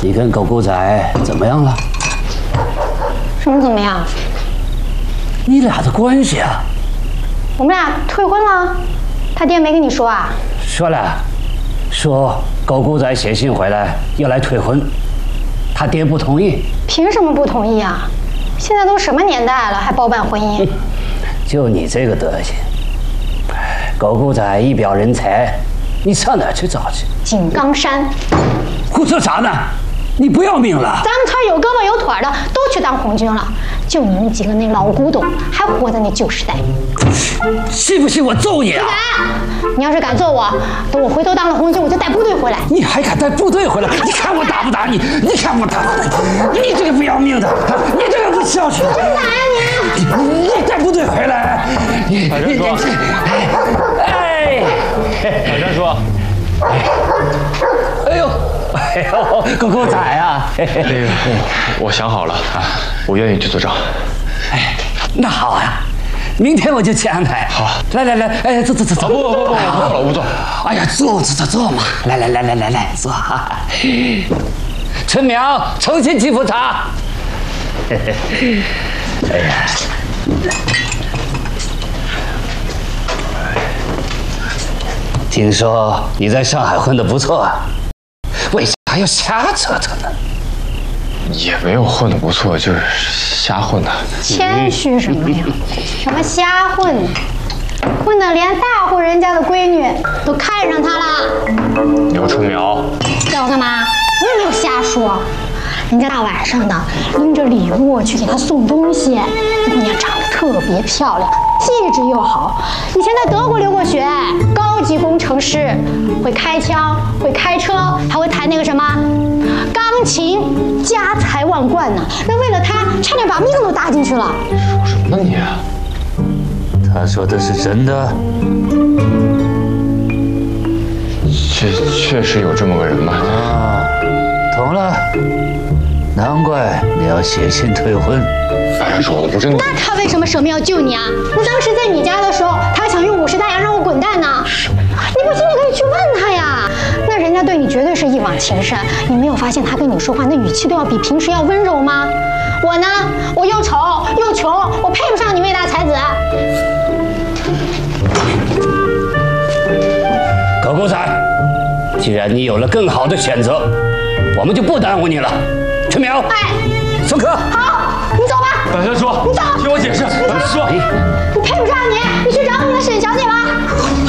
你跟狗狗仔怎么样了？ 什么怎么样？ 你俩的关系啊？ 我们俩退婚了，他爹没跟你说啊？ 说了，说狗狗仔写信回来要来退婚，他爹不同意。 凭什么不同意啊？现在都什么年代了，还包办婚姻？ 就你这个德行，狗狗仔一表人才，你上哪儿去找去？ 井冈山。 胡说啥呢？你不要命了？ 咱们村有胳膊有腿的都去当红军了，就你们几个那老古董还活在那旧时代。 信不信我揍你啊？ 你要是敢揍我，等我回头当了红军，我就带部队回来。 你还敢带部队回来？你看我打不打你？你看我打不打你？你这个不要命的，你这个不孝顺！ 真打呀你！ 你带部队回来！ 海山叔， 哎， 海山叔， 哎呦，狗狗仔啊！ 那个，我想好了啊，我愿意去做账。 哎，那好啊。明天我就去安排。 好， 来，哎，坐。 不，我不坐。 哎呀，坐嘛！来，坐。春苗，重新沏壶茶。哎呀，听说你在上海混得不错啊，为啥要瞎折腾呢？ 也没有混得不错，就是瞎混的。 谦虚什么呀？什么瞎混？混得连大户人家的闺女都看上他了。 刘春苗， 叫我干嘛？我也没有瞎说。人家大晚上的拎着礼物去给他送东西，那姑娘长得特别漂亮，气质又好，以前在德国留过学，高级工程师，会开枪，会开车，还会弹那个什么钢琴，家财万贯呢。那为了他，差点把命都搭进去了。 说什么呢你？ 他说的是真的？ 确实有这么个人吧？ 啊，懂了。难怪你要写信退婚。 海山叔，我真的…… 那他为什么舍命要救你啊？那当时在你家的时候，他想用50大洋让我滚蛋呢。你不信，你可以去问他呀。那人家对你绝对是一往情深，你没有发现他跟你说话那语气都要比平时要温柔吗？我呢，我又丑又穷，我配不上你伟大才子。 狗狗仔，既然你有了更好的选择，我们就不耽误你了。春苗， 哎， 送客。 好，你走吧。 海山叔， 你走， 听我解释。海山叔， 我配不上你，你去找你的沈小姐吧。